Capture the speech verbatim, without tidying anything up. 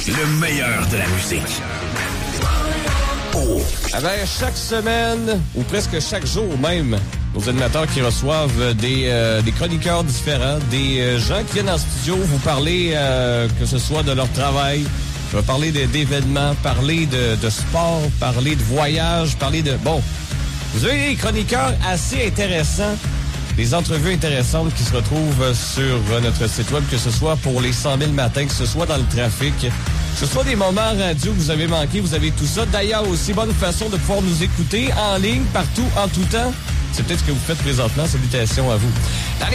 Le meilleur de la musique. Oh. Ah ben, chaque semaine, ou presque chaque jour même, nos animateurs qui reçoivent des, euh, des chroniqueurs différents, des euh, gens qui viennent en studio vous parler, euh, que ce soit de leur travail, euh, parler de, d'événements, parler de, de sport, parler de voyage, parler de... Bon, vous avez des chroniqueurs assez intéressants, des entrevues intéressantes qui se retrouvent sur notre site web, que ce soit pour les cent mille matins, que ce soit dans le trafic, que ce soit des moments radio que vous avez manqués, vous avez tout ça. D'ailleurs, aussi bonne façon de pouvoir nous écouter en ligne, partout, en tout temps. C'est peut-être ce que vous faites présentement. Salutations à vous.